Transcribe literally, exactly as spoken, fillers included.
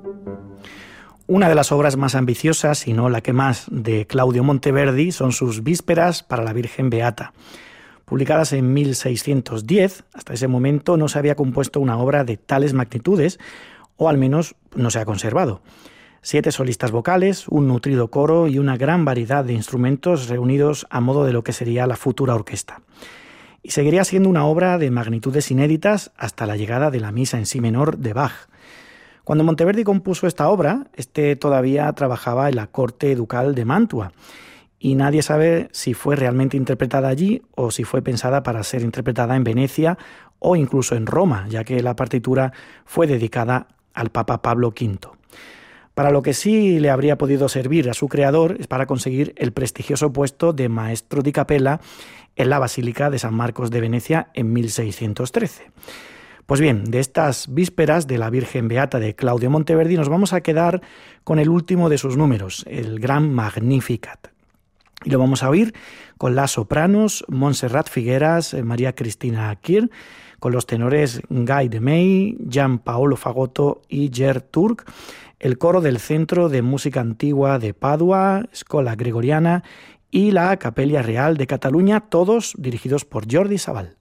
Una de las obras más ambiciosas, si no la que más, de Claudio Monteverdi son sus Vísperas para la Virgen Beata. Publicadas en mil seiscientos diez, hasta ese momento no se había compuesto una obra de tales magnitudes, o al menos no se ha conservado. Siete solistas vocales, un nutrido coro y una gran variedad de instrumentos reunidos a modo de lo que sería la futura orquesta. Y seguiría siendo una obra de magnitudes inéditas hasta la llegada de la misa en si menor de Bach. Cuando Monteverdi compuso esta obra, este todavía trabajaba en la corte ducal de Mantua, y nadie sabe si fue realmente interpretada allí o si fue pensada para ser interpretada en Venecia o incluso en Roma, ya que la partitura fue dedicada al Papa Pablo quinto. Para lo que sí le habría podido servir a su creador es para conseguir el prestigioso puesto de maestro di capella en la Basílica de San Marcos de Venecia en mil seiscientos trece. Pues bien, de estas Vísperas de la Virgen Beata de Claudio Monteverdi nos vamos a quedar con el último de sus números, el Gran Magnificat. Y lo vamos a oír con las sopranos Montserrat Figueras, María Cristina Kir, con los tenores Guy de May, Gian Paolo Fagotto y Gerd Turk, el coro del Centro de Música Antigua de Padua, Scola Gregoriana y la Capella Real de Cataluña, todos dirigidos por Jordi Sabal.